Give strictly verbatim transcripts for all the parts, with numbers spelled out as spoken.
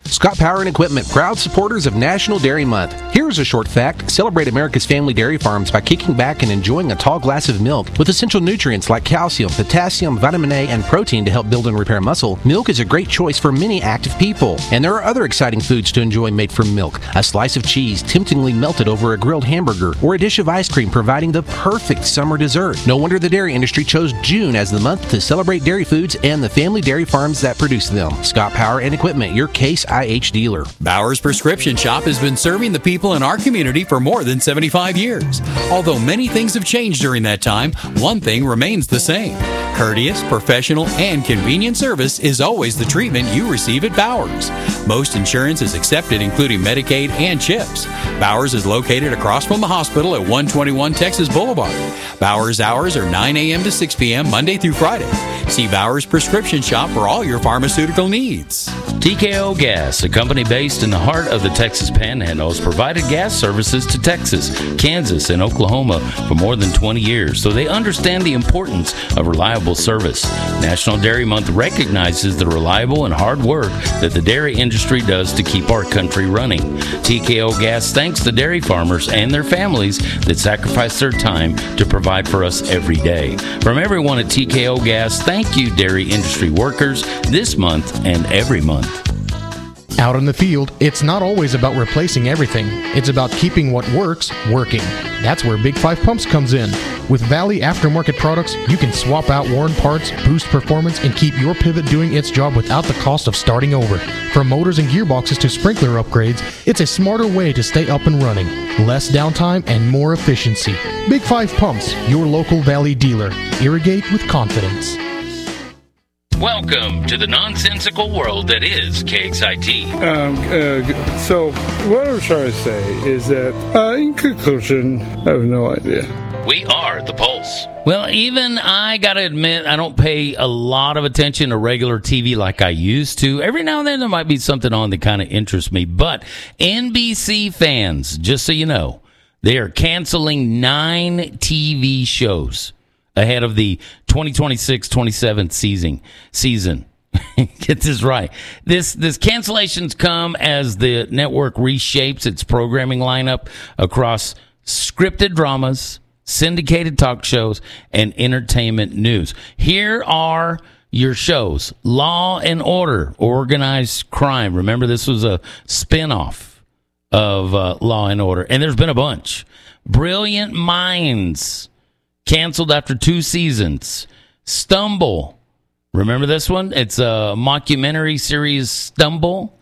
Scott Power and Equipment, proud supporters of National Dairy Month. Here's a short fact. Celebrate America's family dairy farms by kicking back and enjoying a tall glass of milk with essential nutrients like calcium, potassium, vitamin A, and protein to help build and repair muscle. Milk is a great choice for many active people. And there are other exciting foods to enjoy made from milk. A slice of cheese temptingly melted over a grilled hamburger, or a dish of ice cream providing the perfect summer dessert. No wonder the dairy industry chose June as the month to celebrate dairy foods and the family dairy farms that produce them. Scott Power and Equipment, your Case I H dealer. Bowers Prescription Shop has been serving the people in our community for more than seventy-five years. Although many things have changed during that time, one thing remains the same. Courteous, professional, and convenient service is always the treatment you receive at Bowers. Most insurance is accepted, including Medicaid and CHIPS. Bowers is located across from the hospital at one twenty-one Texas Boulevard. Bowers hours are nine a.m. to six p.m. Monday through Friday. See Bowers Prescription Shop for all your pharmaceutical needs. T K O Gas, a company based in the heart of the Texas Panhandle, has provided gas services to Texas, Kansas, and Oklahoma for more than twenty years, so they understand the importance of reliable service. National Dairy Month recognizes the reliable and hard work that the dairy industry does to keep our country running. T K O Gas thanks the dairy farmers and their families that sacrifice their time to provide for us every day. From everyone at T K O Gas, thank you, dairy industry workers, this month and every month. Out in the field, it's not always about replacing everything. It's about keeping what works, working. That's where Big Five Pumps comes in. With Valley Aftermarket products, you can swap out worn parts, boost performance, and keep your pivot doing its job without the cost of starting over. From motors and gearboxes to sprinkler upgrades, it's a smarter way to stay up and running. Less downtime and more efficiency. Big Five Pumps, your local Valley dealer. Irrigate with confidence. Welcome to the nonsensical world that is K X I T. Um, uh, so, what I'm trying to say is that, uh, in conclusion, I have no idea. We are the Pulse. Well, even I gotta admit, I don't pay a lot of attention to regular T V like I used to. Every now and then there might be something on that kind of interests me. But N B C fans, just so you know, they are canceling nine T V shows ahead of the twenty twenty-six twenty-seven season. Season. Get this right. This this cancellations come as the network reshapes its programming lineup across scripted dramas, syndicated talk shows, and entertainment news. Here are your shows. Law and Order, Organized Crime. Remember, this was a spinoff of uh, Law and Order, and there's been a bunch. Brilliant Minds, canceled after two seasons. Stumble. Remember this one? It's a mockumentary series, Stumble.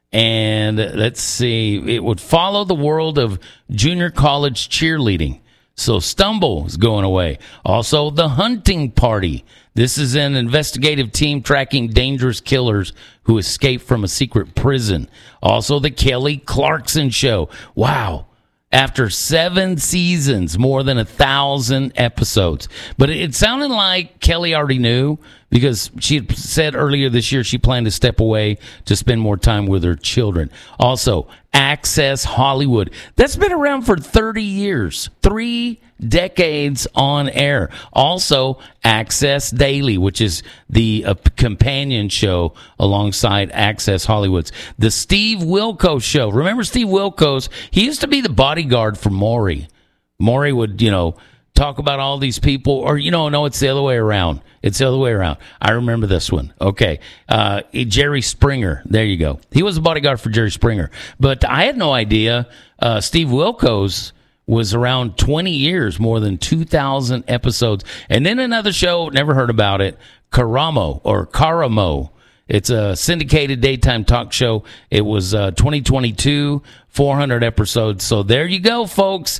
And let's see, it would follow the world of junior college cheerleading. So Stumble is going away. Also, The Hunting Party. This is an investigative team tracking dangerous killers who escape from a secret prison. Also, The Kelly Clarkson Show. Wow. After seven seasons, more than a thousand episodes. But it sounded like Kelly already knew, because she had said earlier this year she planned to step away to spend more time with her children. Also, Access Hollywood. That's been around for thirty years. Three decades on air. Also, Access Daily, which is the uh, companion show alongside Access Hollywood's. The Steve Wilkos Show. Remember Steve Wilkos? He used to be the bodyguard for Maury. Maury would, you know, talk about all these people, or, you know, no, it's the other way around. It's the other way around. I remember this one. Okay. Uh, Jerry Springer. There you go. He was a bodyguard for Jerry Springer. But I had no idea uh, Steve Wilkos was around twenty years, more than two thousand episodes. And then another show, never heard about it, Karamo or Karamo. It's a syndicated daytime talk show. It was uh, twenty twenty-two, four hundred episodes. So there you go, folks.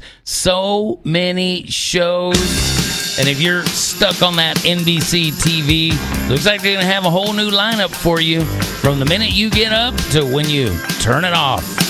So many shows. And if you're stuck on that N B C T V, looks like they're going to have a whole new lineup for you from the minute you get up to when you turn it off.